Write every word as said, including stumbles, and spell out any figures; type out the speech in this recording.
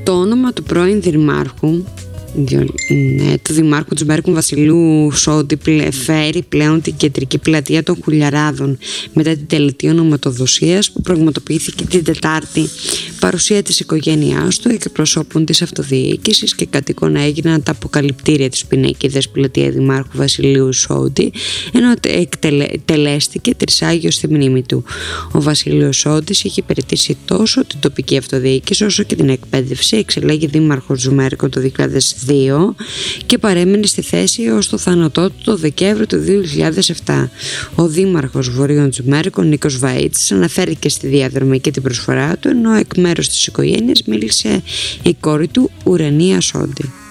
Το όνομα του πρώην δημάρχου, ναι, του δημάρχου Τζουμέρκου Βασιλείου Σόντι φέρει πλέον την κεντρική πλατεία των Χουλιαράδων μετά την τελετή ονοματοδοσίας που πραγματοποιήθηκε την Τετάρτη. Παρουσία της οικογένειάς του, εκπροσώπων της αυτοδιοίκησης και κατοίκων έγιναν τα αποκαλυπτήρια της πινακίδας πλατεία Δημάρχου Βασιλείου Σόντι, ενώ εκτελέστηκε τρισάγιος στη μνήμη του. Ο Βασιλείος Σόντις είχε υπηρετήσει τόσο την τοπική αυτοδιοίκηση όσο και την εκπαίδευση. Εξελέγει δήμαρχος Τζουμέρκο το δύο χιλιάδες δύο και παρέμεινε στη θέση ως το θάνατό του το Δεκέμβριο του δύο χιλιάδες επτά. Ο δήμαρχος Βορείων Τζουμέρκο, Νίκος Βαΐτσης, αναφέρθηκε στη διαδρομή και την προσφορά του, ενώ εκ μέρους της οικογένειας μίλησε η κόρη του, Ουρανία Σόντι.